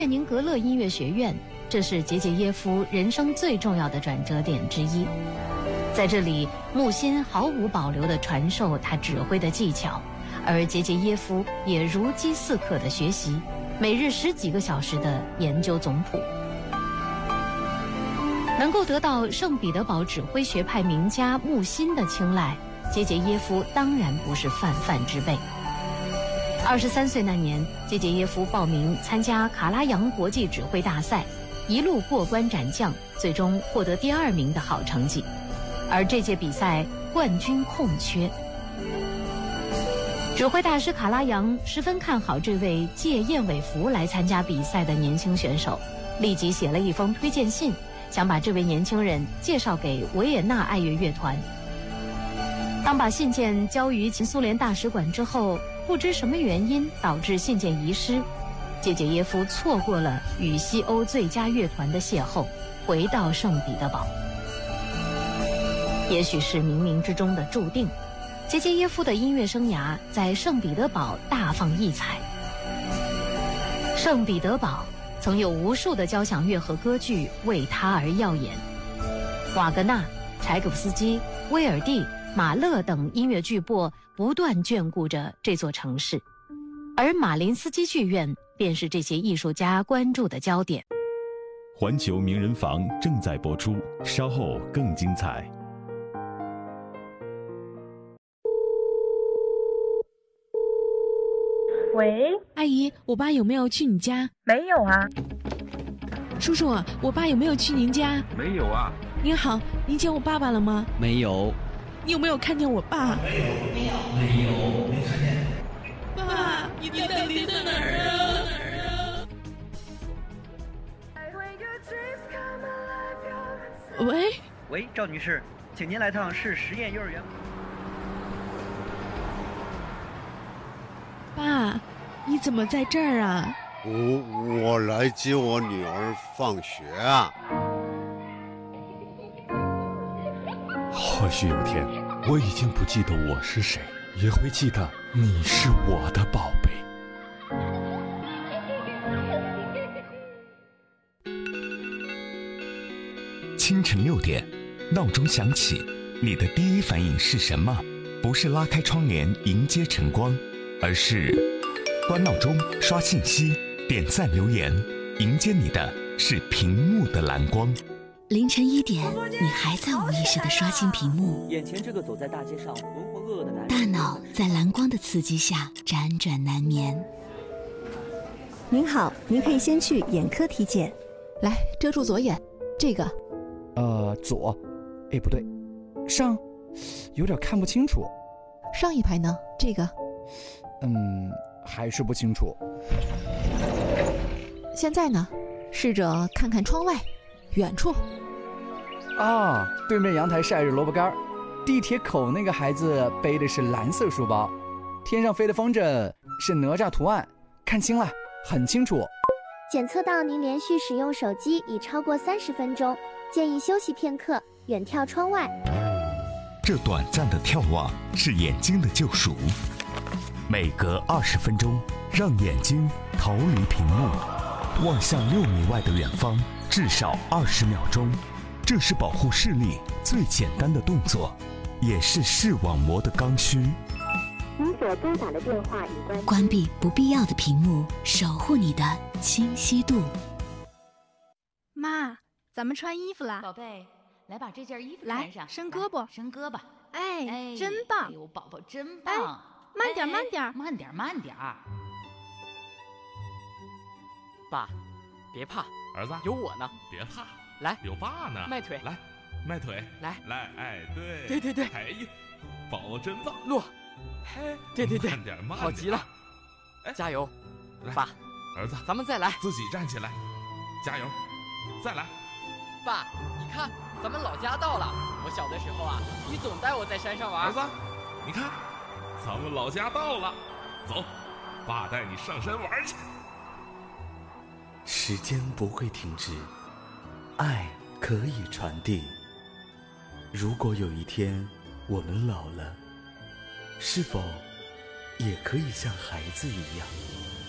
列宁格勒音乐学院，这是杰杰耶夫人生最重要的转折点之一。在这里，木心毫无保留地传授他指挥的技巧，而杰杰耶夫也如饥似渴地学习，每日10几个小时地研究总谱。能够得到圣彼得堡指挥学派名家木心的青睐，杰杰耶夫当然不是泛泛之辈。23岁那年，杰杰耶夫报名参加卡拉扬国际指挥大赛，一路过关斩将，最终获得第2名的好成绩。而这届比赛冠军空缺，指挥大师卡拉扬十分看好这位借燕尾服来参加比赛的年轻选手，立即写了一封推荐信，想把这位年轻人介绍给维也纳爱乐乐团。当把信件交于前苏联大使馆之后，不知什么原因导致信件遗失，杰杰耶夫错过了与西欧最佳乐团的邂逅，回到圣彼得堡。也许是冥冥之中的注定，杰杰耶夫的音乐生涯在圣彼得堡大放异彩。圣彼得堡曾有无数的交响乐和歌剧为他而耀眼，瓦格纳、柴可夫斯基、威尔第、马勒等音乐巨擘不断眷顾着这座城市，而马林斯基剧院便是这些艺术家关注的焦点。 环球名人房正在播出，稍后更精彩。 喂， 阿姨，我爸有没有去你家？ 没有啊。 叔叔，我爸有没有去您家？ 没有啊。 您好，您见我爸爸了吗？ 没有。 你有没有看见我爸？ 没有，没看见。 爸，你到底在哪儿啊？ 喂，赵女士，请您来趟市实验幼儿园。 爸，你怎么在这儿啊？ 我来接我女儿放学啊。 或许有天，我已经不记得我是谁，也会记得你是我的宝贝。 清晨6点，闹钟响起，你的第一反应是什么？不是拉开窗帘迎接晨光，而是关闹钟、刷信息、点赞留言，迎接你的是屏幕的蓝光。 凌晨1点，你还在无意识地刷新屏幕， 眼前这个走在大街上浑浑噩噩的男人， 大脑在蓝光的刺激下辗转难眠。 您好，您可以先去眼科体检。 来，遮住左眼，这个。 左，哎，不对，上，有点看不清楚。 上一排呢？这个。 还是不清楚。 现在呢？试着看看窗外，远处。 啊，对面阳台晒着萝卜干，地铁口那个孩子背的是蓝色书包，天上飞的风筝是哪吒图案，看清了，很清楚。 检测到您连续使用手机已超过30分钟，建议休息片刻，远眺窗外。 这短暂的眺望是眼睛的救赎，每隔20分钟，让眼睛逃离屏幕，望向6米外的远方，至少20秒钟。这是保护视力最简单的动作，也是视网膜的刚需。 您所拨打的电话已关闭不必要的屏幕，守护你的清晰度。 妈，咱们穿衣服啦！ 宝贝，来把这件衣服穿上， 伸胳膊， 伸胳膊。 哎，真棒！ 哎呦，宝宝真棒！ 慢点，慢点， 慢点，慢点。 爸，别怕， 儿子有我呢。 别怕， 来， 有爸呢。 迈腿， 来，迈腿， 来， 哎，对， 对。 哎呀，宝宝真棒！ 落， 哎， 对， 慢点， 好极了。 哎， 加油， 来， 爸， 儿子， 咱们再来， 自己站起来，加油，再来。 爸，你看，咱们老家到了。我小的时候啊，你总带我在山上玩。 儿子，你看，咱们老家到了，走，爸带你上山玩去。 时间不会停止，爱可以传递。如果有一天我们老了，是否也可以像孩子一样